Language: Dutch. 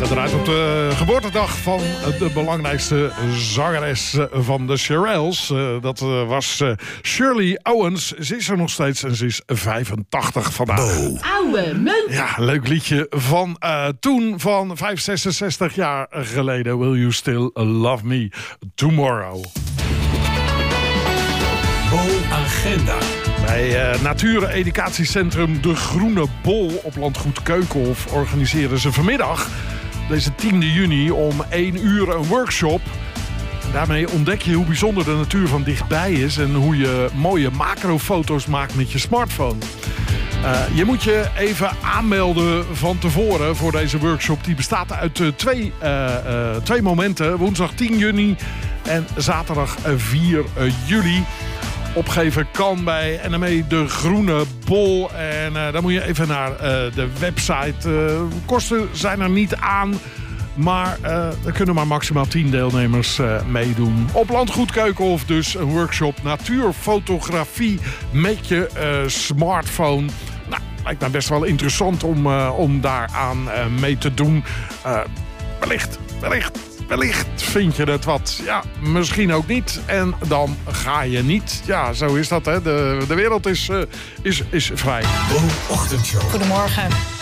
Gedraaid op de geboortedag van de belangrijkste zangeres van de Shirelles. Dat was Shirley Owens. Ze is er nog steeds en ze is 85 vandaag. Oude munt. Ja, leuk liedje van toen, van 66 jaar geleden. Will You Still Love Me Tomorrow? Agenda. Bij Natuur-educatiecentrum De Groene Bol op Landgoed Keukenhof organiseren ze vanmiddag, deze 10e juni, om 1 uur een workshop. Daarmee ontdek je hoe bijzonder de natuur van dichtbij is en hoe je mooie macrofoto's maakt met je smartphone. Je moet je even aanmelden van tevoren voor deze workshop. Die bestaat uit twee momenten. Woensdag 10 juni en zaterdag 4 juli. Opgeven kan bij NME De Groene Bol. En dan moet je even naar de website. Kosten zijn er niet aan. Maar er kunnen maar maximaal 10 deelnemers meedoen. Op Landgoed Keukenhof dus een workshop natuurfotografie met je smartphone. Nou, lijkt mij best wel interessant om daaraan mee te doen. Wellicht vind je het wat. Ja, misschien ook niet. En dan ga je niet. Ja, zo is dat, hè. De wereld is vrij. Ochtendshow. Goedemorgen.